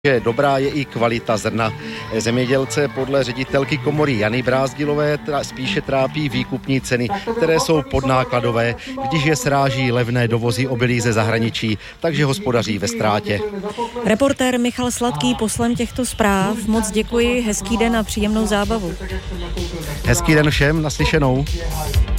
Že dobrá je i kvalita zrna. Zemědělce podle ředitelky komory Jany Brázdilové spíše trápí výkupní ceny, které jsou podnákladové, když je sráží levné dovozy obilí ze zahraničí, takže hospodaří ve ztrátě. Reportér Michal Sladký poslem těchto zpráv. Moc děkuji, hezký den a příjemnou zábavu. Hezký den všem, naslyšenou.